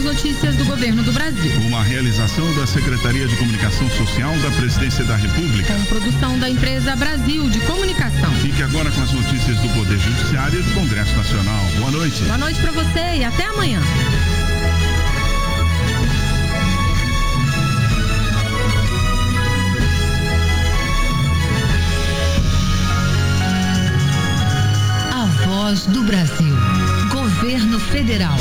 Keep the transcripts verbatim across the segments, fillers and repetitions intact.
as notícias do governo do Brasil. Uma realização da Secretaria de Comunicação Social da Presidência da República. Com produção da empresa Brasil de Comunicação. Fique agora com as notícias do Poder Judiciário e do Congresso Nacional. Boa noite. Boa noite para você e até amanhã. A Voz do Brasil. Governo Federal.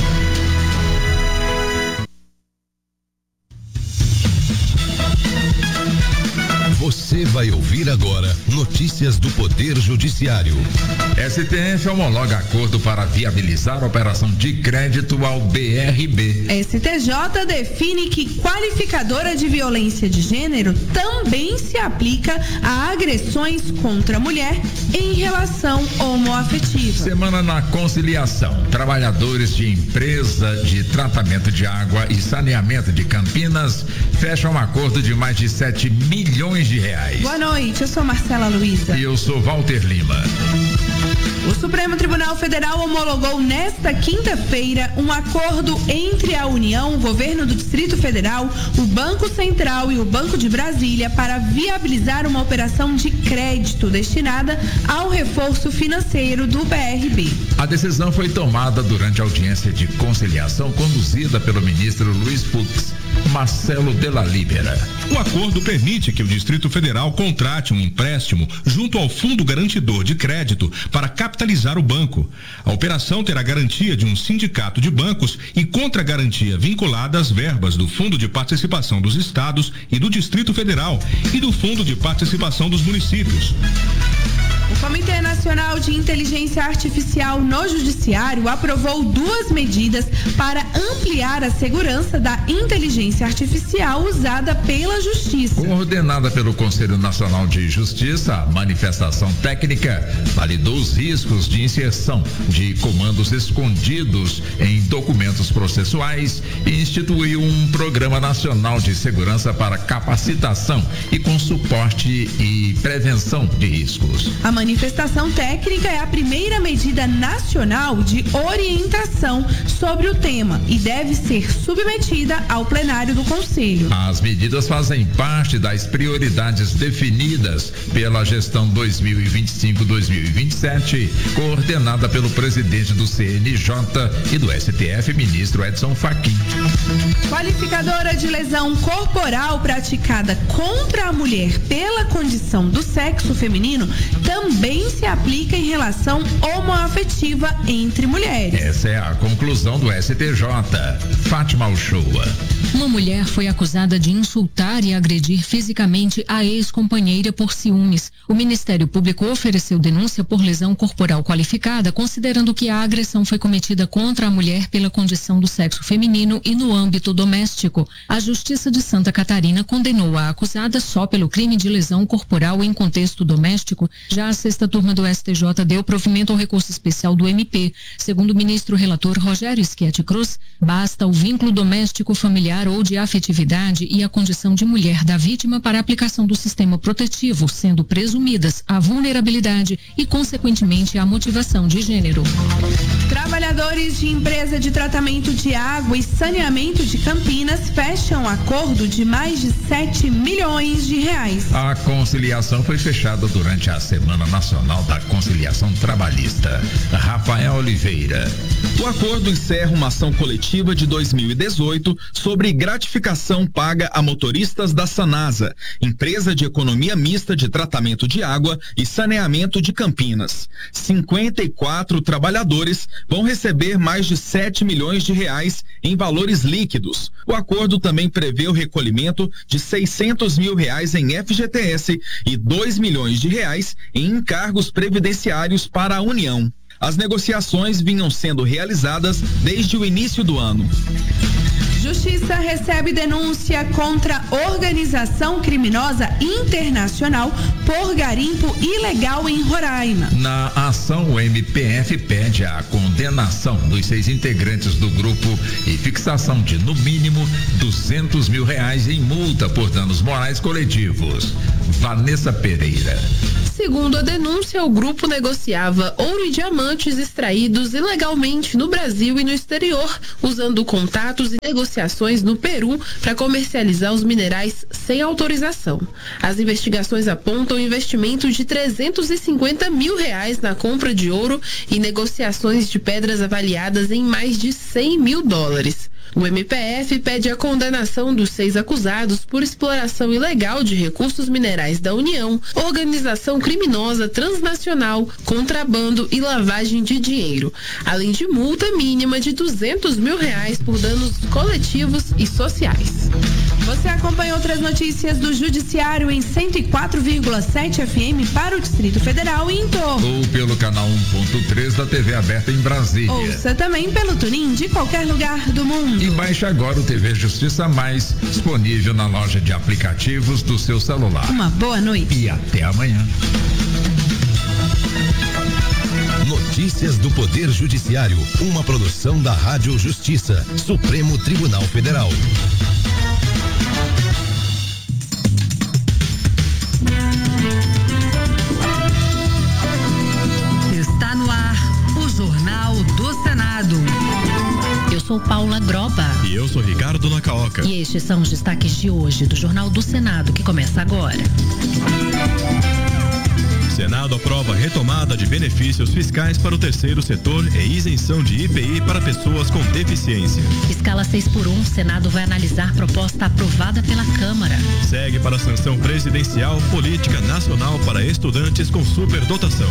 Você vai ouvir agora notícias do Poder Judiciário. S T F homologa acordo para viabilizar a operação de crédito ao B R B. S T J define que qualificadora de violência de gênero também se aplica a agressões contra a mulher em relação homoafetiva. Semana na conciliação. Trabalhadores de empresa de tratamento de água e saneamento de Campinas fecham um acordo de mais de sete milhões de reais. Boa noite, eu sou Marcela Luiza. E eu sou Walter Lima. O Supremo Tribunal Federal homologou nesta quinta-feira um acordo entre a União, o Governo do Distrito Federal, o Banco Central e o Banco de Brasília para viabilizar uma operação de crédito destinada ao reforço financeiro do B R B. A decisão foi tomada durante a audiência de conciliação conduzida pelo ministro Luiz Fux Marcelo de la Libera. O acordo permite que o Distrito Federal contrate um empréstimo junto ao Fundo Garantidor de Crédito para capitalizar o banco. A operação terá garantia de um sindicato de bancos e contra-garantia vinculada às verbas do Fundo de Participação dos Estados e do Distrito Federal e do Fundo de Participação dos Municípios. O Comitê Nacional de Inteligência Artificial no Judiciário aprovou duas medidas para ampliar a segurança da inteligência artificial usada pela Justiça. Coordenada pelo Conselho Nacional de Justiça, a manifestação técnica validou os riscos de inserção de comandos escondidos em documentos processuais e instituiu um Programa Nacional de Segurança para capacitação e com suporte e prevenção de riscos. A manifestação técnica é a primeira medida nacional de orientação sobre o tema e deve ser submetida ao plenário do Conselho. As medidas fazem parte das prioridades definidas pela gestão dois mil e vinte e cinco a dois mil e vinte e sete, coordenada pelo presidente do C N J e do S T F, ministro Edson Fachin. Qualificadora de lesão corporal praticada contra a mulher pela condição do sexo feminino também se aplica em relação homoafetiva entre mulheres. Essa é a conclusão do S T J. Fátima Uchoa. Uma mulher foi acusada de insultar e agredir fisicamente a ex-companheira por ciúmes. O Ministério Público ofereceu denúncia por lesão corporal qualificada, considerando que a agressão foi cometida contra a mulher pela condição do sexo feminino e no âmbito doméstico. A Justiça de Santa Catarina condenou a acusada só pelo crime de lesão corporal em contexto doméstico. Já a sexta turma do S T J deu provimento ao recurso especial do M P. Segundo o ministro relator Rogério Schietti Cruz, basta o vínculo doméstico familiar ou de afetividade e a condição de mulher da vítima para a aplicação do sistema protetivo, sendo presumidas a vulnerabilidade e, consequentemente, a motivação de gênero. Trabalhadores de empresa de tratamento de água e saneamento de Campinas fecham acordo de mais de sete milhões de reais. A conciliação foi fechada durante a Semana Nacional da Conciliação Trabalhista. Rafael Oliveira. O acordo encerra uma ação coletiva de dois mil e dezoito sobre gratificação paga a motoristas da Sanasa, empresa de economia mista de tratamento de água e saneamento de Campinas. cinquenta e quatro trabalhadores vão receber mais de sete milhões de reais em valores líquidos. O acordo também prevê o recolhimento de seiscentos mil reais em F G T S e dois milhões de reais em encargos previdenciários para a União. As negociações vinham sendo realizadas desde o início do ano. Justiça recebe denúncia contra organização criminosa internacional por garimpo ilegal em Roraima. Na ação, o M P F pede a condenação dos seis integrantes do grupo e fixação de, no mínimo, duzentos mil reais em multa por danos morais coletivos. Vanessa Pereira. Segundo a denúncia, o grupo negociava ouro e diamantes extraídos ilegalmente no Brasil e no exterior, usando contatos e negociações no Peru para comercializar os minerais sem autorização. As investigações apontam investimento de trezentos e cinquenta mil reais na compra de ouro e negociações de pedras avaliadas em mais de cem mil dólares. O M P F pede a condenação dos seis acusados por exploração ilegal de recursos minerais da União, organização criminosa transnacional, contrabando e lavagem de dinheiro, além de multa mínima de duzentos mil reais por danos coletivos e sociais. Você acompanhou outras notícias do Judiciário em cento e quatro vírgula sete F M para o Distrito Federal e em torno. Ou pelo canal um ponto três da T V aberta em Brasília. Ouça também pelo Tunin de qualquer lugar do mundo. E baixe agora o T V Justiça Mais, disponível na loja de aplicativos do seu celular. Uma boa noite. E até amanhã. Notícias do Poder Judiciário, uma produção da Rádio Justiça, Supremo Tribunal Federal. Está no ar o Jornal do Senado. Eu sou Paula Groba. E eu sou Ricardo Nacaoca. E estes são os destaques de hoje do Jornal do Senado, que começa agora. Senado aprova retomada de benefícios fiscais para o terceiro setor e isenção de I P I para pessoas com deficiência. Escala seis por um, Senado vai analisar proposta aprovada pela Câmara. Segue para a sanção presidencial Política Nacional para Estudantes com Superdotação.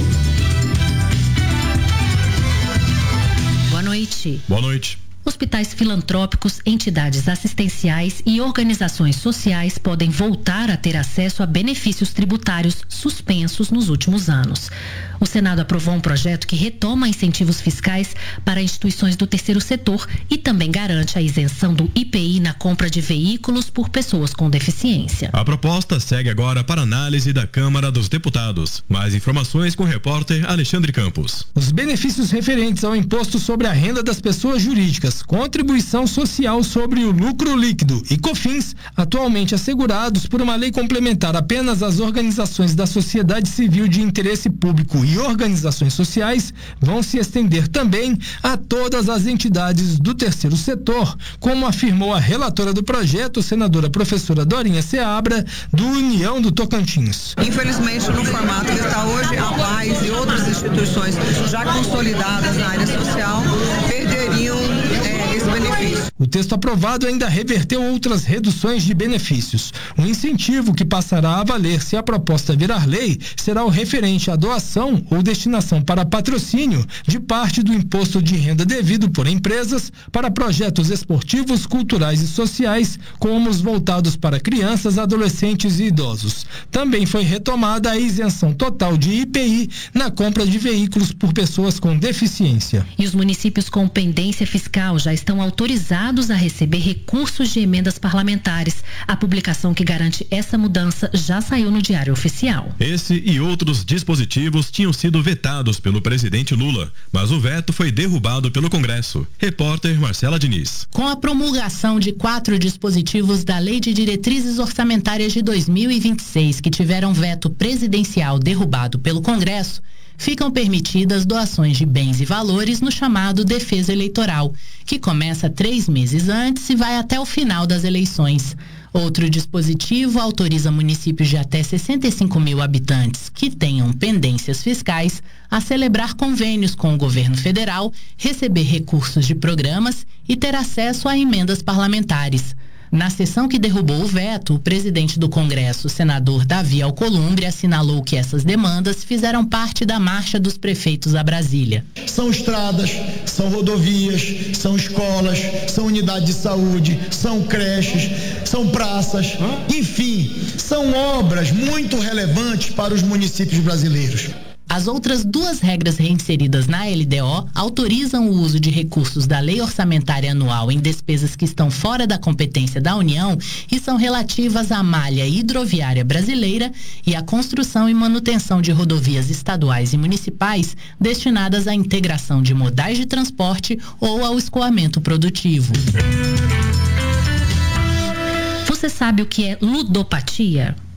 Boa noite. Boa noite. Hospitais filantrópicos, entidades assistenciais e organizações sociais podem voltar a ter acesso a benefícios tributários suspensos nos últimos anos. O Senado aprovou um projeto que retoma incentivos fiscais para instituições do terceiro setor e também garante a isenção do I P I na compra de veículos por pessoas com deficiência. A proposta segue agora para análise da Câmara dos Deputados. Mais informações com o repórter Alexandre Campos. Os benefícios referentes ao imposto sobre a renda das pessoas jurídicas, contribuição social sobre o lucro líquido e COFINS, atualmente assegurados por uma lei complementar apenas às organizações da sociedade civil de interesse público e organizações sociais, vão se estender também a todas as entidades do terceiro setor, como afirmou a relatora do projeto, senadora professora Dorinha Seabra, do União do Tocantins. Infelizmente, no formato que está hoje, a Paz e outras instituições já consolidadas na área social perderiam é, esse benefício. O texto aprovado ainda reverteu outras reduções de benefícios. O incentivo que passará a valer se a proposta virar lei será o referente à doação ou destinação para patrocínio de parte do imposto de renda devido por empresas para projetos esportivos, culturais e sociais, como os voltados para crianças, adolescentes e idosos. Também foi retomada a isenção total de I P I na compra de veículos por pessoas com deficiência. E os municípios com pendência fiscal já estão autorizados a receber recursos de emendas parlamentares. A publicação que garante essa mudança já saiu no Diário Oficial. Esse e outros dispositivos tinham sido vetados pelo presidente Lula, mas o veto foi derrubado pelo Congresso. Repórter Marcela Diniz. Com a promulgação de quatro dispositivos da Lei de Diretrizes Orçamentárias de dois mil e vinte e seis, que tiveram veto presidencial derrubado pelo Congresso, ficam permitidas doações de bens e valores no chamado defesa eleitoral, que começa três meses antes e vai até o final das eleições. Outro dispositivo autoriza municípios de até sessenta e cinco mil habitantes que tenham pendências fiscais a celebrar convênios com o governo federal, receber recursos de programas e ter acesso a emendas parlamentares. Na sessão que derrubou o veto, o presidente do Congresso, senador Davi Alcolumbre, assinalou que essas demandas fizeram parte da marcha dos prefeitos a Brasília. São estradas, são rodovias, são escolas, são unidades de saúde, são creches, são praças, enfim, são obras muito relevantes para os municípios brasileiros. As outras duas regras reinseridas na L D O autorizam o uso de recursos da Lei Orçamentária Anual em despesas que estão fora da competência da União e são relativas à malha hidroviária brasileira e à construção e manutenção de rodovias estaduais e municipais destinadas à integração de modais de transporte ou ao escoamento produtivo. Você sabe o que é ludopatia?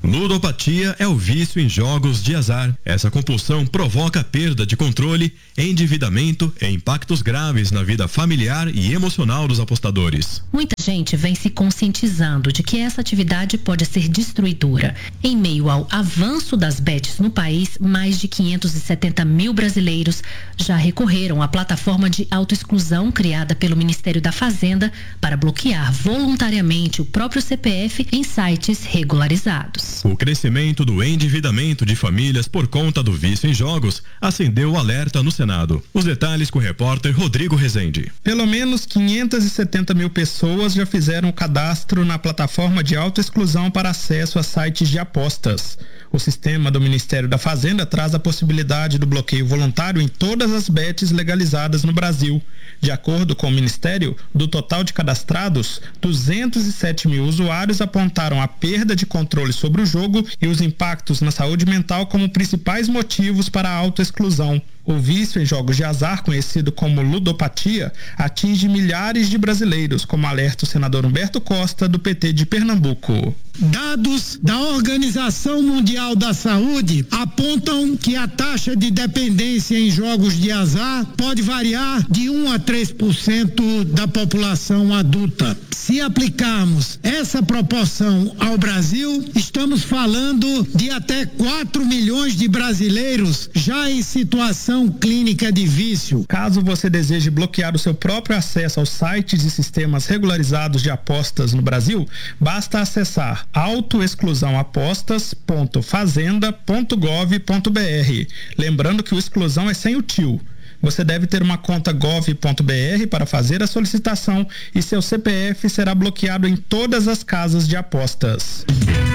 Ludopatia é o vício em jogos de azar. Essa compulsão provoca perda de controle, endividamento e impactos graves na vida familiar e emocional dos apostadores. Muita gente vem se conscientizando de que essa atividade pode ser destruidora. Em meio ao avanço das bets no país, mais de quinhentos e setenta mil brasileiros já recorreram à plataforma de autoexclusão criada pelo Ministério da Fazenda para bloquear voluntariamente o próprio C P F em sites regularizados. O crescimento do endividamento de famílias por conta do vício em jogos acendeu o alerta no Senado. Os detalhes com o repórter Rodrigo Rezende. Pelo menos quinhentas e setenta mil pessoas já fizeram o cadastro na plataforma de autoexclusão para acesso a sites de apostas. O sistema do Ministério da Fazenda traz a possibilidade do bloqueio voluntário em todas as bets legalizadas no Brasil. De acordo com o Ministério, do total de cadastrados, duzentos e sete mil usuários apontaram a perda de controle sobre o jogo e os impactos na saúde mental como principais motivos para a autoexclusão. O vício em jogos de azar, conhecido como ludopatia, atinge milhares de brasileiros, como alerta o senador Humberto Costa, do P T de Pernambuco. Dados da Organização Mundial da Saúde apontam que a taxa de dependência em jogos de azar pode variar de um a três por cento da população adulta. Se aplicarmos essa proporção ao Brasil, estamos falando de até quatro milhões de brasileiros já em situação clínica de vício. Caso você deseje bloquear o seu próprio acesso aos sites e sistemas regularizados de apostas no Brasil, basta acessar autoexclusão apostas ponto fazenda ponto gov ponto br. Lembrando que o exclusão é sem o tio. Você deve ter uma conta gov ponto br para fazer a solicitação e seu C P F será bloqueado em todas as casas de apostas.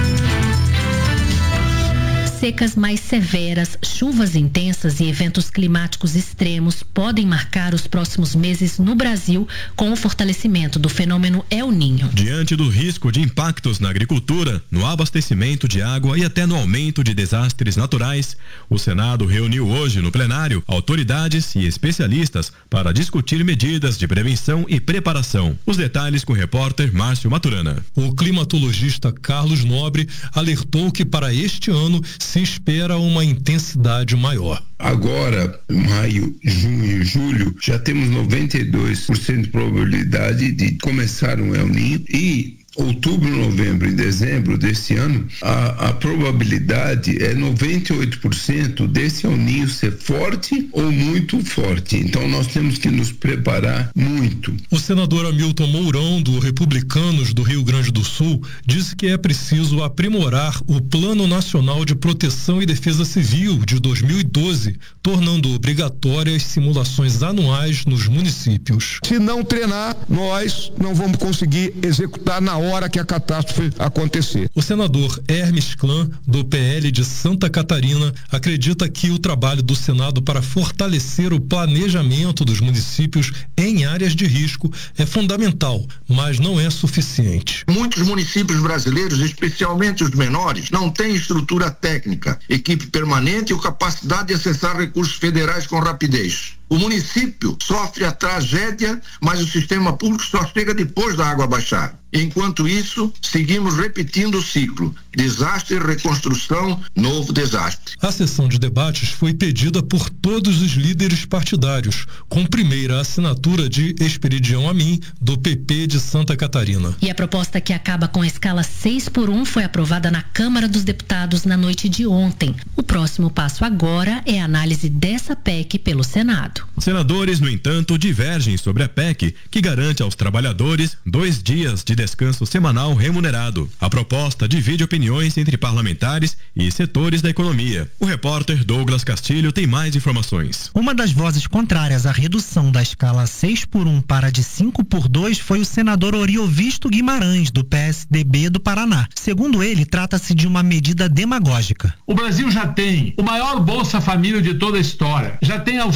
Secas mais severas, chuvas intensas e eventos climáticos extremos podem marcar os próximos meses no Brasil com o fortalecimento do fenômeno El Niño. Diante do risco de impactos na agricultura, no abastecimento de água e até no aumento de desastres naturais, o Senado reuniu hoje no plenário autoridades e especialistas para discutir medidas de prevenção e preparação. Os detalhes com o repórter Márcio Maturana. O climatologista Carlos Nobre alertou que para este ano se espera uma intensidade maior. Agora, maio, junho e julho, já temos noventa e dois por cento de probabilidade de começar um El Niño e outubro, novembro e dezembro desse ano, a, a probabilidade é noventa e oito por cento desse El Niño ser forte ou muito forte. Então nós temos que nos preparar muito. O senador Hamilton Mourão, do Republicanos do Rio Grande do Sul, disse que é preciso aprimorar o Plano Nacional de Proteção e Defesa Civil de dois mil e doze, tornando obrigatórias simulações anuais nos municípios. Se não treinar, nós não vamos conseguir executar na hora que a catástrofe acontecer. O senador Hermes Klan, do P L de Santa Catarina, acredita que o trabalho do Senado para fortalecer o planejamento dos municípios em áreas de risco é fundamental, mas não é suficiente. Muitos municípios brasileiros, especialmente os menores, não têm estrutura técnica, equipe permanente ou capacidade de acessar recursos federais com rapidez. O município sofre a tragédia, mas o sistema público só chega depois da água baixar. Enquanto isso, seguimos repetindo o ciclo: desastre, reconstrução, novo desastre. A sessão de debates foi pedida por todos os líderes partidários, com primeira assinatura de Esperidião Amin, do P P de Santa Catarina. E a proposta que acaba com a escala seis por um foi aprovada na Câmara dos Deputados na noite de ontem. O próximo passo agora é a análise dessa P E C pelo Senado. Senadores, no entanto, divergem sobre a P E C, que garante aos trabalhadores dois dias de descanso semanal remunerado. A proposta divide opiniões entre parlamentares e setores da economia. O repórter Douglas Castilho tem mais informações. Uma das vozes contrárias à redução da escala seis por um para de cinco por dois foi o senador Oriovisto Guimarães, do P S D B do Paraná. Segundo ele, trata-se de uma medida demagógica. O Brasil já tem o maior Bolsa Família de toda a história, já tem auxílio gás,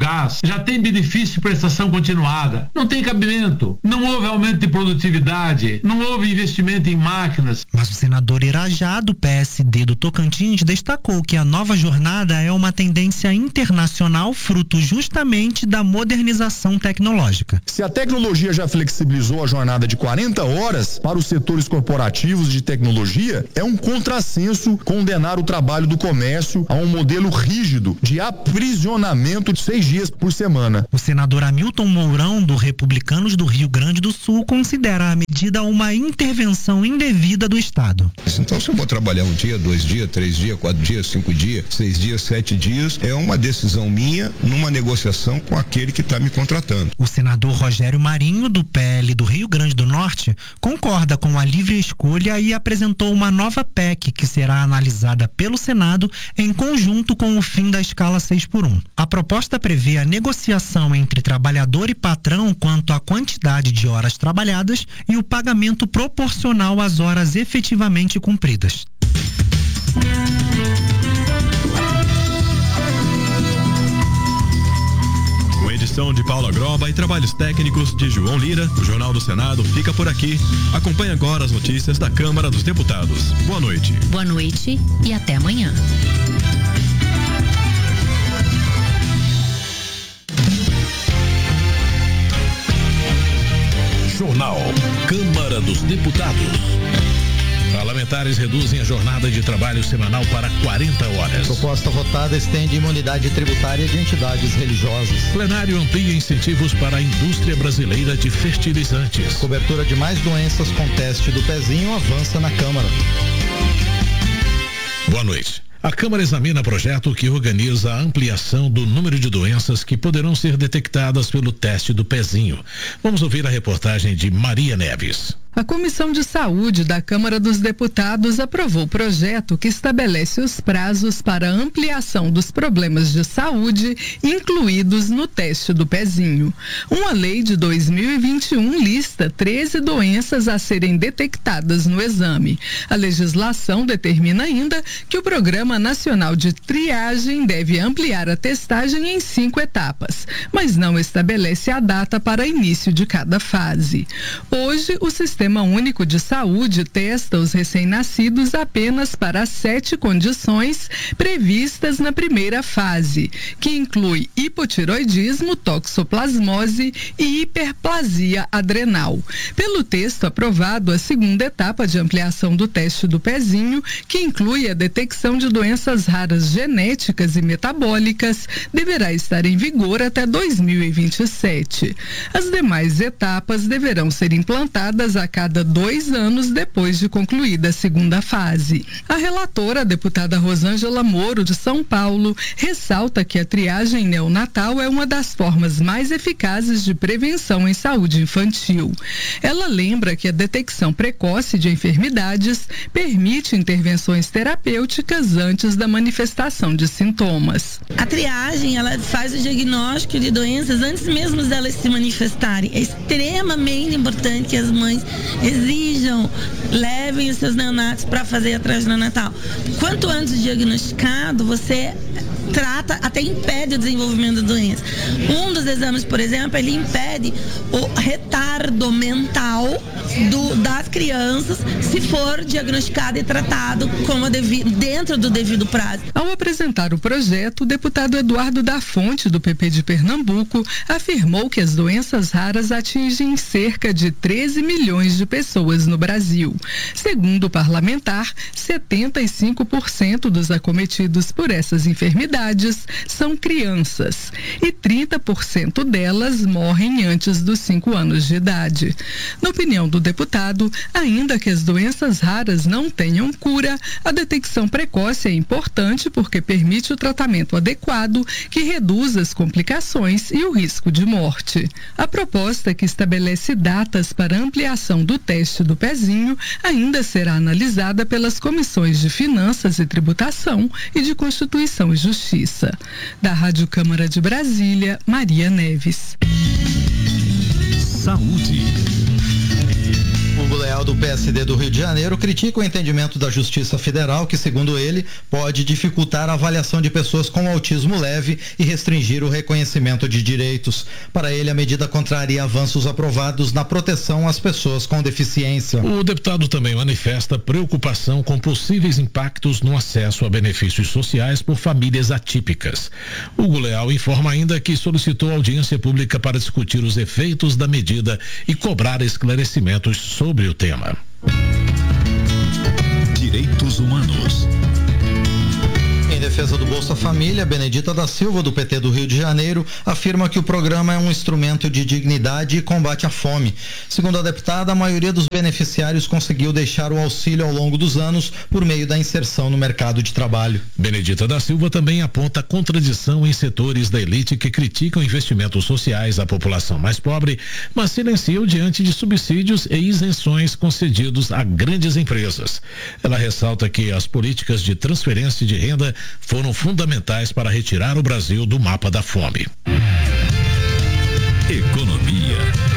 eficaz, já tem benefício de prestação continuada. Não tem cabimento. Não houve aumento de produtividade, não houve investimento em máquinas. Mas o senador Irajá, do P S D do Tocantins, destacou que a nova jornada é uma tendência internacional fruto justamente da modernização tecnológica. Se a tecnologia já flexibilizou a jornada de quarenta horas para os setores corporativos de tecnologia, é um contrassenso condenar o trabalho do comércio a um modelo rígido de aprisionamento de seis dias por semana. O senador Hamilton Mourão, do Republicanos do Rio Grande do Sul, considera a medida uma intervenção indevida do Estado. Então, se eu vou trabalhar um dia, dois dias, três dias, quatro dias, cinco dias, seis dias, sete dias, é uma decisão minha numa negociação com aquele que está me contratando. O senador Rogério Marinho, do P L do Rio Grande do Norte, concorda com a livre escolha e apresentou uma nova P E C que será analisada pelo Senado em conjunto com o fim da escala seis por um. A proposta prevê a negociação entre trabalhador e patrão quanto à quantidade de horas trabalhadas e o pagamento proporcional às horas efetivamente cumpridas. Com edição de Paula Groba e trabalhos técnicos de João Lira, o Jornal do Senado fica por aqui. Acompanhe agora as notícias da Câmara dos Deputados. Boa noite. Boa noite e até amanhã. Jornal Câmara dos Deputados. Parlamentares reduzem a jornada de trabalho semanal para quarenta horas. Proposta votada estende imunidade tributária de entidades religiosas. Plenário amplia incentivos para a indústria brasileira de fertilizantes. Cobertura de mais doenças com teste do pezinho avança na Câmara. Boa noite. A Câmara examina projeto que organiza a ampliação do número de doenças que poderão ser detectadas pelo teste do pezinho. Vamos ouvir a reportagem de Maria Neves. A Comissão de Saúde da Câmara dos Deputados aprovou o projeto que estabelece os prazos para a ampliação dos problemas de saúde incluídos no teste do pezinho. Uma lei de dois mil e vinte e um lista treze doenças a serem detectadas no exame. A legislação determina ainda que o Programa Nacional de Triagem deve ampliar a testagem em cinco etapas, mas não estabelece a data para início de cada fase. Hoje, o sistema Sistema Único de Saúde testa os recém-nascidos apenas para sete condições previstas na primeira fase, que inclui hipotiroidismo, toxoplasmose e hiperplasia adrenal. Pelo texto aprovado, a segunda etapa de ampliação do teste do pezinho, que inclui a detecção de doenças raras genéticas e metabólicas, deverá estar em vigor até dois mil e vinte e sete. As demais etapas deverão ser implantadas a cada dois anos depois de concluída a segunda fase. A relatora, a deputada Rosângela Moro, de São Paulo, ressalta que a triagem neonatal é uma das formas mais eficazes de prevenção em saúde infantil. Ela lembra que a detecção precoce de enfermidades permite intervenções terapêuticas antes da manifestação de sintomas. A triagem, ela faz o diagnóstico de doenças antes mesmo delas se manifestarem. É extremamente importante que as mães exijam, levem os seus neonatos para fazer a triagem neonatal. Quanto antes diagnosticado, você trata, até impede o desenvolvimento da doença. Um dos exames, por exemplo, ele impede o retardo mental do, das crianças se for diagnosticado e tratado como devi, dentro do devido prazo. Ao apresentar o projeto, o deputado Eduardo da Fonte, do P P de Pernambuco, afirmou que as doenças raras atingem cerca de treze milhões de pessoas no Brasil. Segundo o parlamentar, setenta e cinco por cento dos acometidos por essas enfermidades são crianças e trinta por cento delas morrem antes dos cinco anos de idade. Na opinião do deputado, ainda que as doenças raras não tenham cura, a detecção precoce é importante porque permite o tratamento adequado que reduz as complicações e o risco de morte. A proposta, que estabelece datas para ampliação do teste do pezinho, ainda será analisada pelas comissões de Finanças e Tributação e de Constituição e Justiça. Da Rádio Câmara de Brasília, Maria Neves. Saúde. O Leal federal do P S D do Rio de Janeiro critica o entendimento da Justiça Federal que, segundo ele, pode dificultar a avaliação de pessoas com autismo leve e restringir o reconhecimento de direitos. Para ele, a medida contraria avanços aprovados na proteção às pessoas com deficiência. O deputado também manifesta preocupação com possíveis impactos no acesso a benefícios sociais por famílias atípicas. Hugo Leal informa ainda que solicitou audiência pública para discutir os efeitos da medida e cobrar esclarecimentos sobre o tema. Direitos Humanos. Em defesa do Bolsa Família, Benedita da Silva, do P T do Rio de Janeiro, afirma que o programa é um instrumento de dignidade e combate à fome. Segundo a deputada, a maioria dos beneficiários conseguiu deixar o auxílio ao longo dos anos por meio da inserção no mercado de trabalho. Benedita da Silva também aponta contradição em setores da elite que criticam investimentos sociais à população mais pobre, mas silenciam diante de subsídios e isenções concedidos a grandes empresas. Ela ressalta que as políticas de transferência de renda foram fundamentais para retirar o Brasil do mapa da fome. Economia.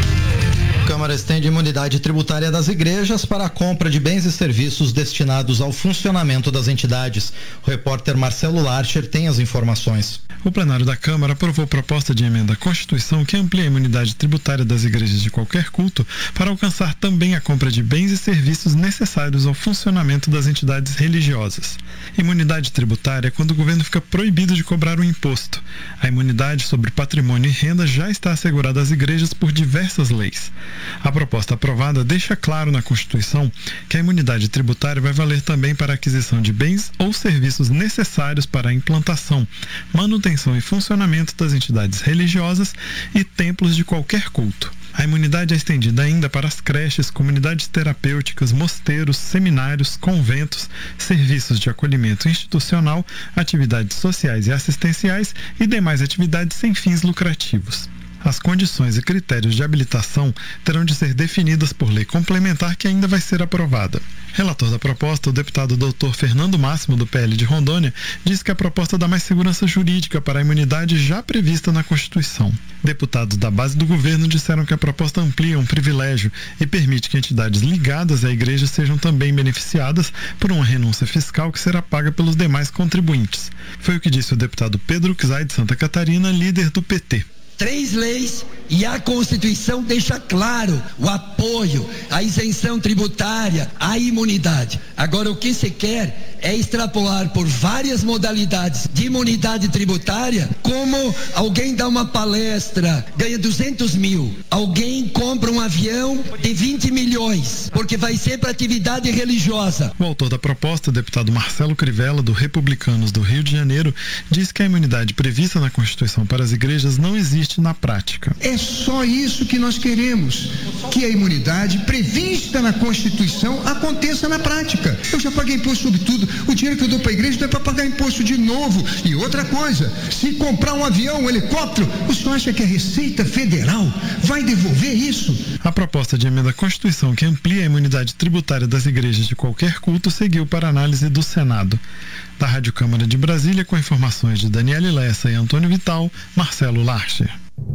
Câmara estende imunidade tributária das igrejas para a compra de bens e serviços destinados ao funcionamento das entidades. O repórter Marcelo Larcher tem as informações. O plenário da Câmara aprovou proposta de emenda à Constituição que amplia a imunidade tributária das igrejas de qualquer culto para alcançar também a compra de bens e serviços necessários ao funcionamento das entidades religiosas. Imunidade tributária é quando o governo fica proibido de cobrar o imposto. A imunidade sobre patrimônio e renda já está assegurada às igrejas por diversas leis. A proposta aprovada deixa claro na Constituição que a imunidade tributária vai valer também para a aquisição de bens ou serviços necessários para a implantação, manutenção e funcionamento das entidades religiosas e templos de qualquer culto. A imunidade é estendida ainda para as creches, comunidades terapêuticas, mosteiros, seminários, conventos, serviços de acolhimento institucional, atividades sociais e assistenciais e demais atividades sem fins lucrativos. As condições e critérios de habilitação terão de ser definidas por lei complementar que ainda vai ser aprovada. Relator da proposta, o deputado doutor Fernando Máximo, do P L de Rondônia, diz que a proposta dá mais segurança jurídica para a imunidade já prevista na Constituição. Deputados da base do governo disseram que a proposta amplia um privilégio e permite que entidades ligadas à igreja sejam também beneficiadas por uma renúncia fiscal que será paga pelos demais contribuintes. Foi o que disse o deputado Pedro Czai de Santa Catarina, líder do P T. Três leis e a Constituição deixa claro o apoio, a isenção tributária, a imunidade. Agora, o que se quer é extrapolar por várias modalidades de imunidade tributária, como alguém dá uma palestra, ganha duzentos mil, alguém compra um avião de vinte milhões, porque vai ser para atividade religiosa. O autor da proposta, o deputado Marcelo Crivella, do Republicanos do Rio de Janeiro, diz que a imunidade prevista na Constituição para as igrejas não existe na prática. É só isso que nós queremos, que a imunidade prevista na Constituição aconteça na prática. Eu já paguei imposto sobre tudo, o dinheiro que eu dou para a igreja não é para pagar imposto de novo. E outra coisa, se comprar um avião, um helicóptero, o senhor acha que a Receita Federal vai devolver isso? A proposta de emenda à Constituição que amplia a imunidade tributária das igrejas de qualquer culto seguiu para análise do Senado. Da Rádio Câmara de Brasília, com informações de Daniele Lessa e Antônio Vital, Marcelo Larcher.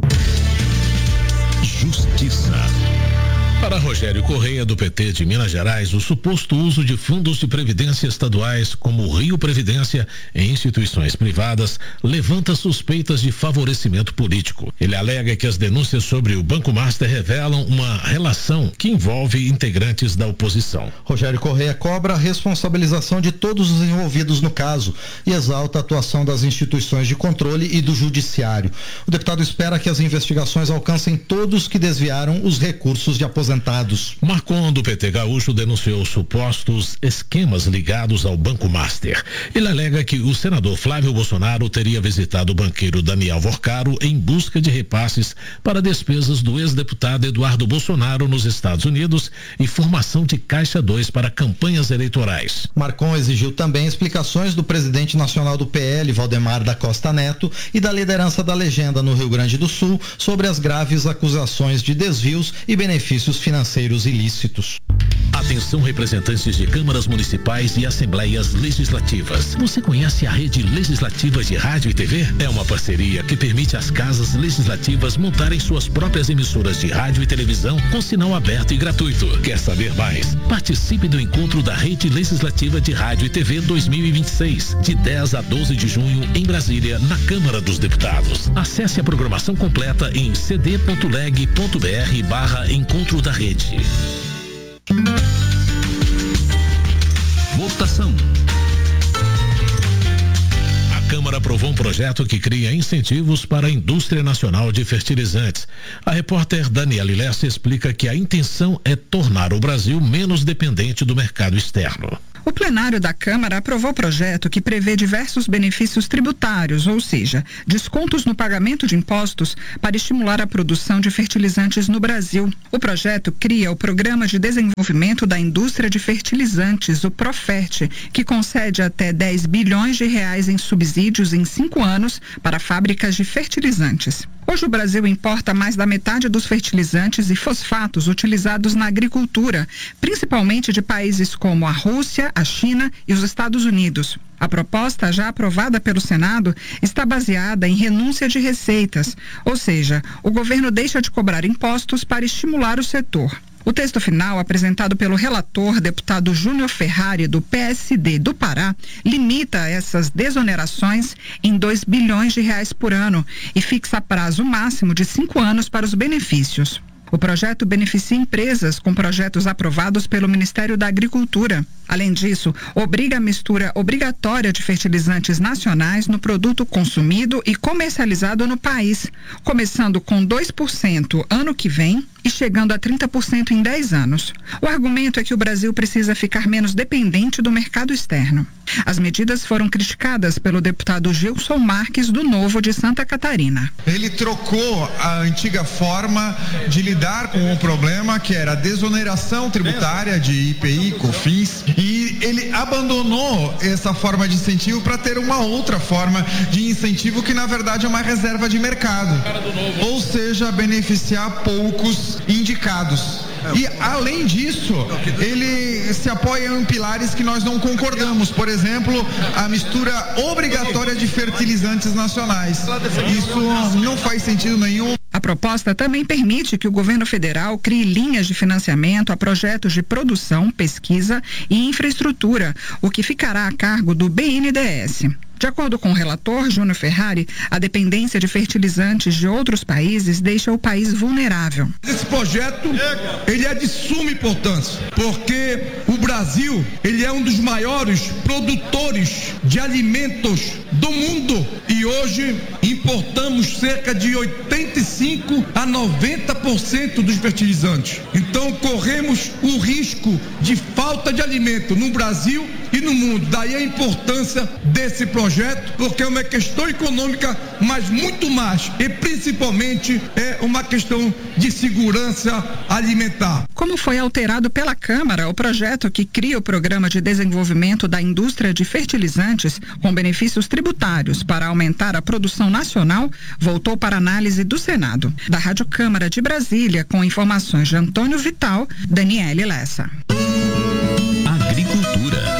Justiça. Para Rogério Correia, do P T de Minas Gerais, o suposto uso de fundos de previdência estaduais, como o Rio Previdência, em instituições privadas, levanta suspeitas de favorecimento político. Ele alega que as denúncias sobre o Banco Master revelam uma relação que envolve integrantes da oposição. Rogério Correia cobra a responsabilização de todos os envolvidos no caso e exalta a atuação das instituições de controle e do judiciário. O deputado espera que as investigações alcancem todos que desviaram os recursos de aposentadoria. Marcon, do P T Gaúcho, denunciou supostos esquemas ligados ao Banco Master. Ele alega que o senador Flávio Bolsonaro teria visitado o banqueiro Daniel Vorcaro em busca de repasses para despesas do ex-deputado Eduardo Bolsonaro nos Estados Unidos e formação de Caixa dois para campanhas eleitorais. Marcon exigiu também explicações do presidente nacional do P L, Valdemar da Costa Neto, e da liderança da legenda no Rio Grande do Sul sobre as graves acusações de desvios e benefícios financeiros ilícitos. Atenção, representantes de câmaras municipais e assembleias legislativas. Você conhece a Rede Legislativa de Rádio e T V? É uma parceria que permite às casas legislativas montarem suas próprias emissoras de rádio e televisão com sinal aberto e gratuito. Quer saber mais? Participe do encontro da Rede Legislativa de Rádio e T V dois mil e vinte e seis, de dez a doze de junho, em Brasília, na Câmara dos Deputados. Acesse a programação completa em cd.leg.br barra Encontro da Rede. Votação. A Câmara aprovou um projeto que cria incentivos para a indústria nacional de fertilizantes. A repórter Daniela Lessa explica que a intenção é tornar o Brasil menos dependente do mercado externo. O plenário da Câmara aprovou o projeto que prevê diversos benefícios tributários, ou seja, descontos no pagamento de impostos para estimular a produção de fertilizantes no Brasil. O projeto cria o Programa de Desenvolvimento da Indústria de Fertilizantes, o Profert, que concede até dez bilhões de reais em subsídios em cinco anos para fábricas de fertilizantes. Hoje o Brasil importa mais da metade dos fertilizantes e fosfatos utilizados na agricultura, principalmente de países como a Rússia, a China e os Estados Unidos. A proposta, já aprovada pelo Senado, está baseada em renúncia de receitas, ou seja, o governo deixa de cobrar impostos para estimular o setor. O texto final, apresentado pelo relator, deputado Júnior Ferrari, do P S D do Pará, limita essas desonerações em dois bilhões de reais por ano e fixa prazo máximo de cinco anos para os benefícios. O projeto beneficia empresas com projetos aprovados pelo Ministério da Agricultura. Além disso, obriga a mistura obrigatória de fertilizantes nacionais no produto consumido e comercializado no país, começando com dois por cento ano que vem e chegando a trinta por cento em dez anos. O argumento é que o Brasil precisa ficar menos dependente do mercado externo. As medidas foram criticadas pelo deputado Gilson Marques, do Novo de Santa Catarina. Ele trocou a antiga forma de lidar com o problema, que era a desoneração tributária de I P I, COFINS, e ele abandonou essa forma de incentivo para ter uma outra forma de incentivo que na verdade é uma reserva de mercado, ou seja, beneficiar poucos indicados. E além disso, ele se apoia em pilares que nós não concordamos, por exemplo, a mistura obrigatória de fertilizantes nacionais. Isso não faz sentido nenhum. A proposta também permite que o governo federal crie linhas de financiamento a projetos de produção, pesquisa e infraestrutura, o que ficará a cargo do B N D E S. De acordo com o relator Júnior Ferrari, a dependência de fertilizantes de outros países deixa o país vulnerável. Esse projeto, ele é de suma importância, porque o Brasil, ele é um dos maiores produtores de alimentos do mundo e hoje importamos cerca de oitenta e cinco a noventa por cento dos fertilizantes. Então corremos o risco de falta de alimento no Brasil e no mundo. Daí a importância desse projeto, porque é uma questão econômica, mas muito mais e principalmente é uma questão de segurança alimentar. Como foi alterado pela Câmara, o projeto que cria o Programa de Desenvolvimento da Indústria de Fertilizantes com benefícios tributários para aumentar a produção nacional voltou para análise do Senado. Da Rádio Câmara de Brasília, com informações de Antônio Vital, Daniele Lessa. Agricultura.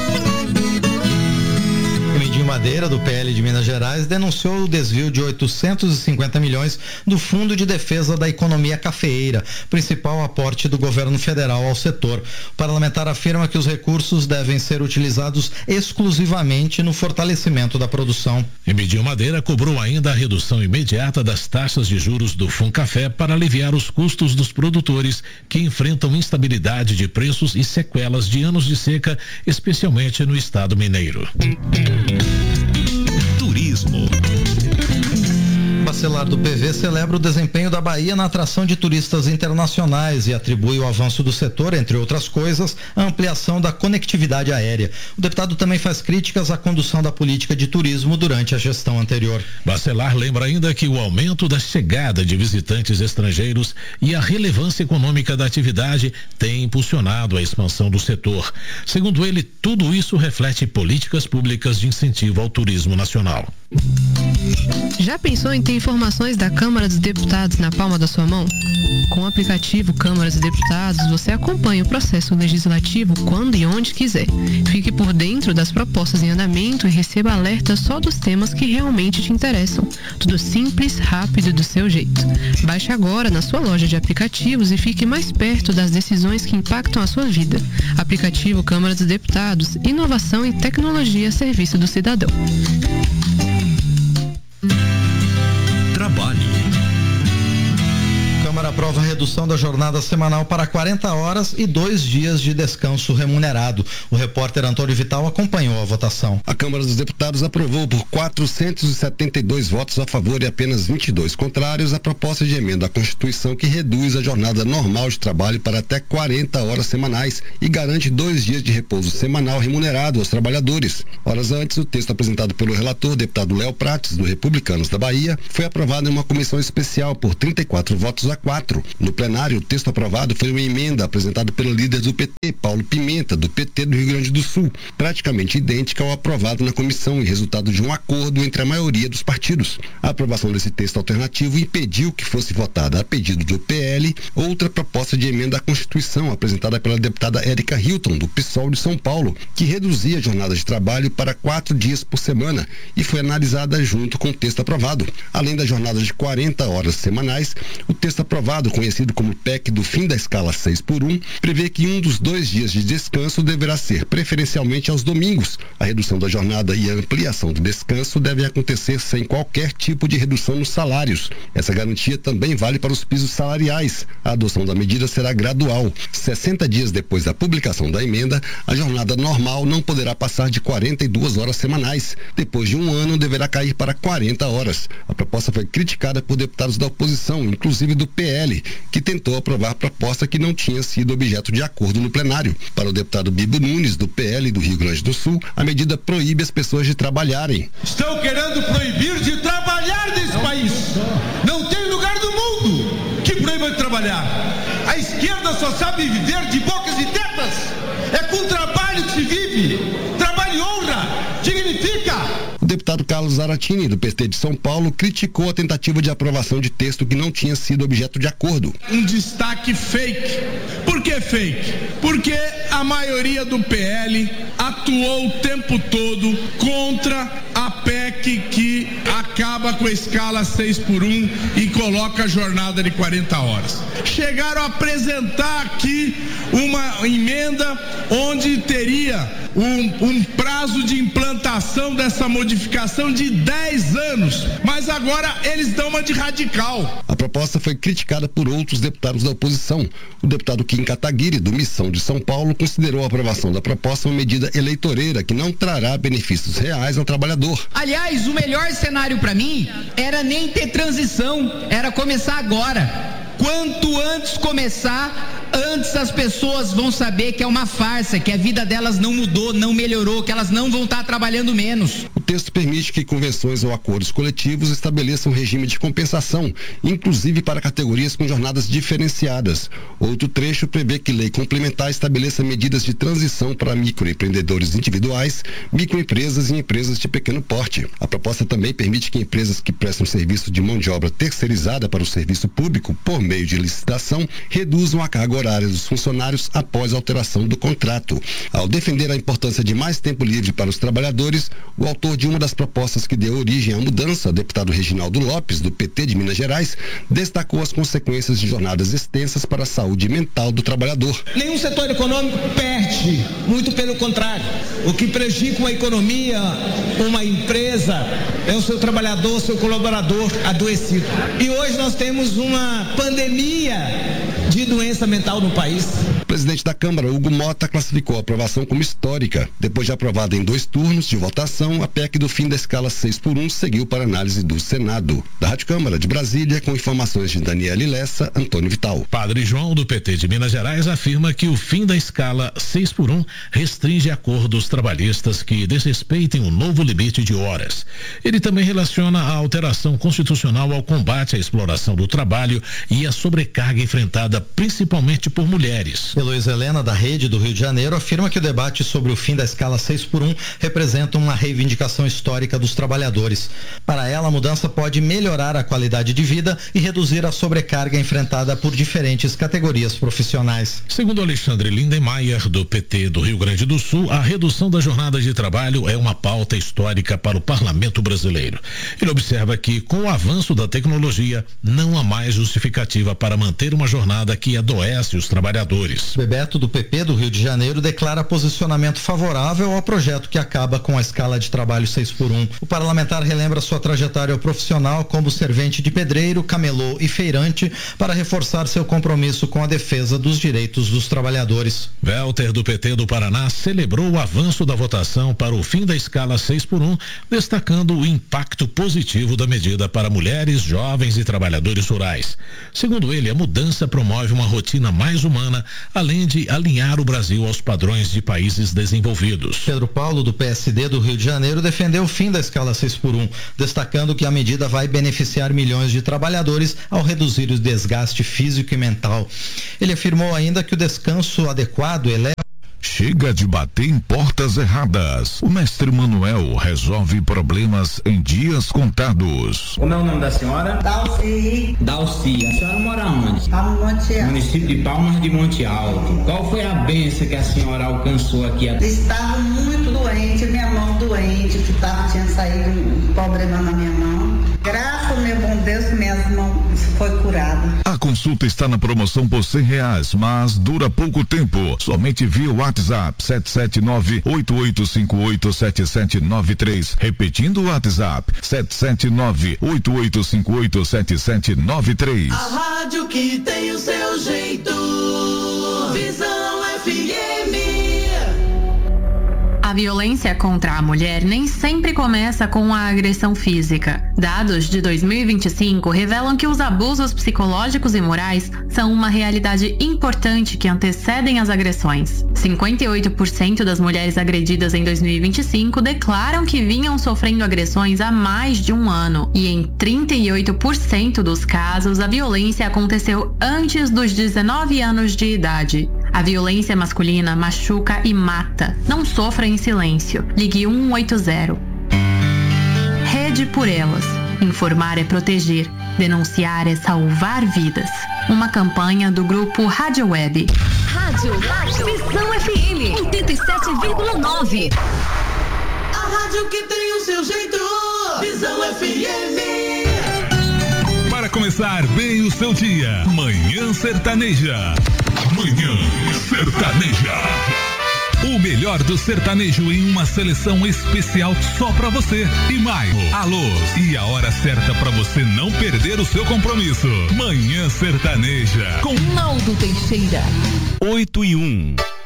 Emídio Madeira, do P L de Minas Gerais, denunciou o desvio de oitocentos e cinquenta milhões do Fundo de Defesa da Economia Cafeeira, principal aporte do governo federal ao setor. O parlamentar afirma que os recursos devem ser utilizados exclusivamente no fortalecimento da produção. Emídio Madeira cobrou ainda a redução imediata das taxas de juros do Funcafé para aliviar os custos dos produtores que enfrentam instabilidade de preços e sequelas de anos de seca, especialmente no estado mineiro. Turismo. Bacelar do P V celebra o desempenho da Bahia na atração de turistas internacionais e atribui o avanço do setor, entre outras coisas, a ampliação da conectividade aérea. O deputado também faz críticas à condução da política de turismo durante a gestão anterior. Bacelar lembra ainda que o aumento da chegada de visitantes estrangeiros e a relevância econômica da atividade tem impulsionado a expansão do setor. Segundo ele, tudo isso reflete políticas públicas de incentivo ao turismo nacional. Já pensou em ter informações da Câmara dos Deputados na palma da sua mão? Com o aplicativo Câmara dos Deputados, você acompanha o processo legislativo quando e onde quiser. Fique por dentro das propostas em andamento e receba alertas só dos temas que realmente te interessam. Tudo simples, rápido e do seu jeito. Baixe agora na sua loja de aplicativos e fique mais perto das decisões que impactam a sua vida. Aplicativo Câmara dos Deputados, inovação e tecnologia a serviço do cidadão. Trabalhe. Câmara aprova a redução da jornada semanal para quarenta horas e dois dias de descanso remunerado. O repórter Antônio Vital acompanhou a votação. A Câmara dos Deputados aprovou por quatrocentos e setenta e dois votos a favor e apenas vinte e dois contrários a proposta de emenda à Constituição que reduz a jornada normal de trabalho para até quarenta horas semanais e garante dois dias de repouso semanal remunerado aos trabalhadores. Horas antes, o texto apresentado pelo relator, deputado Léo Prates, do Republicanos da Bahia, foi aprovado em uma comissão especial por trinta e quatro votos a quatro. No plenário, o texto aprovado foi uma emenda apresentada pelo líder do P T, Paulo Pimenta, do P T do Rio Grande do Sul, praticamente idêntica ao aprovado na comissão e resultado de um acordo entre a maioria dos partidos. A aprovação desse texto alternativo impediu que fosse votada, a pedido do P L, outra proposta de emenda à Constituição apresentada pela deputada Érica Hilton, do PSOL de São Paulo, que reduzia a jornada de trabalho para quatro dias por semana e foi analisada junto com o texto aprovado. Além da jornada de quarenta horas semanais, o texto aprovado, conhecido como P E C do fim da escala seis por um, prevê que um dos dois dias de descanso deverá ser preferencialmente aos domingos. A redução da jornada e a ampliação do descanso devem acontecer sem qualquer tipo de redução nos salários. Essa garantia também vale para os pisos salariais. A adoção da medida será gradual. sessenta dias depois da publicação da emenda, a jornada normal não poderá passar de quarenta e duas horas semanais. Depois de um ano, deverá cair para quarenta horas. A proposta foi criticada por deputados da oposição, inclusive do P L, que tentou aprovar a proposta que não tinha sido objeto de acordo no plenário. Para o deputado Bibo Nunes, do P L do Rio Grande do Sul, a medida proíbe as pessoas de trabalharem. Estão querendo proibir de trabalhar nesse país. Não tem lugar do mundo que proíba de trabalhar. A esquerda só sabe viver de bocas e tetas. É com trabalho que se vive. Trabalho e honra. Dignifica. O deputado Carlos Zaratini, do P T de São Paulo, criticou a tentativa de aprovação de texto que não tinha sido objeto de acordo. Um destaque fake. Por que fake? Porque a maioria do P L atuou o tempo todo contra a P E C que acaba com a escala seis por um e coloca a jornada de quarenta horas. Chegaram a apresentar aqui uma emenda onde teria um, um prazo de implantação dessa modificação de dez anos, mas agora eles dão uma de radical. A proposta foi criticada por outros deputados da oposição. O deputado Kim Kataguiri, do Missão de São Paulo, considerou a aprovação da proposta uma medida eleitoreira que não trará benefícios reais ao trabalhador. Aliás, o melhor cenário para mim era nem ter transição, era começar agora. Quanto antes começar, antes as pessoas vão saber que é uma farsa, que a vida delas não mudou, não melhorou, que elas não vão estar trabalhando menos. O texto permite que convenções ou acordos coletivos estabeleçam um regime de compensação, inclusive para categorias com jornadas diferenciadas. Outro trecho prevê que lei complementar estabeleça medidas de transição para microempreendedores individuais, microempresas e empresas de pequeno porte. A proposta também permite que empresas que prestam serviço de mão de obra terceirizada para o serviço público por meio de licitação reduzam a carga horária dos funcionários após a alteração do contrato. Ao defender a importância de mais tempo livre para os trabalhadores, o autor de uma das propostas que deu origem à mudança, o deputado Reginaldo Lopes, do P T de Minas Gerais, destacou as consequências de jornadas extensas para a saúde mental do trabalhador. Nenhum setor econômico perde, muito pelo contrário. O que prejudica uma economia, uma empresa, é o seu trabalhador, o seu colaborador adoecido. E hoje nós temos uma pandemia de doença mental no país. O presidente da Câmara, Hugo Mota, classificou a aprovação como histórica. Depois de aprovada em dois turnos de votação, a P E C do fim da escala seis por um seguiu para análise do Senado. Da Rádio Câmara de Brasília, com informações de Daniele Lessa, Antônio Vital. Padre João, do P T de Minas Gerais, afirma que o fim da escala seis por um restringe acordos trabalhistas que desrespeitem o novo limite de horas. Ele também relaciona a alteração constitucional ao combate à exploração do trabalho e a sobrecarga enfrentada principalmente por mulheres. Pelo Luiz Helena, da Rede do Rio de Janeiro, afirma que o debate sobre o fim da escala seis por um representa uma reivindicação histórica dos trabalhadores. Para ela, a mudança pode melhorar a qualidade de vida e reduzir a sobrecarga enfrentada por diferentes categorias profissionais. Segundo Alexandre Lindenmayer, do P T do Rio Grande do Sul, a redução da jornada de trabalho é uma pauta histórica para o parlamento brasileiro. Ele observa que, com o avanço da tecnologia, não há mais justificativa para manter uma jornada que adoece os trabalhadores. Bebeto, do P P do Rio de Janeiro, declara posicionamento favorável ao projeto que acaba com a escala de trabalho seis por um. O parlamentar relembra sua trajetória profissional como servente de pedreiro, camelô e feirante para reforçar seu compromisso com a defesa dos direitos dos trabalhadores. Welter, do P T do Paraná, celebrou o avanço da votação para o fim da escala seis por um, destacando o impacto positivo da medida para mulheres, jovens e trabalhadores rurais. Segundo ele, a mudança promove uma rotina mais humana, além de alinhar o Brasil aos padrões de países desenvolvidos. Pedro Paulo, do P S D do Rio de Janeiro, defendeu o fim da escala seis por um, destacando que a medida vai beneficiar milhões de trabalhadores ao reduzir o desgaste físico e mental. Ele afirmou ainda que o descanso adequado eleva. Chega de bater em portas erradas. O mestre Manuel resolve problemas em dias contados. Como é o nome da senhora? Dalci. Dalci. A senhora mora onde? Tá no Monte Alto. Município de Palmas de Monte Alto. Qual foi a bênção que a senhora alcançou aqui? Estava muito doente, minha mão doente, que tava, tinha saído um problema na minha mão. Graças ao meu bom Deus, minhas mãos foi curada. A consulta está na promoção por cem reais, mas dura pouco tempo. Somente via WhatsApp sete sete nove, oito oito cinco oito, sete sete nove três. Repetindo o WhatsApp sete sete nove, oito oito cinco oito, sete sete nove três. A rádio que tem o seu jeito. Visão F M. A violência contra a mulher nem sempre começa com a agressão física. Dados de dois mil e vinte e cinco revelam que os abusos psicológicos e morais são uma realidade importante que antecedem as agressões. cinquenta e oito por cento das mulheres agredidas em dois mil e vinte e cinco declaram que vinham sofrendo agressões há mais de um ano, e em trinta e oito por cento dos casos a violência aconteceu antes dos dezenove anos de idade. A violência masculina machuca e mata. Não sofra em silêncio. Ligue um oito zero. Rede por Elas. Informar é proteger. Denunciar é salvar vidas. Uma campanha do grupo Rádio Web. Rádio Visão F M oitenta e sete vírgula nove. A rádio que tem o seu jeito. Visão F M. Para começar bem o seu dia, Manhã Sertaneja. Manhã Sertaneja. O melhor do sertanejo em uma seleção especial só pra você. E mais, alô, e a hora certa pra você não perder o seu compromisso. Manhã Sertaneja com Naldo Teixeira. oito e um.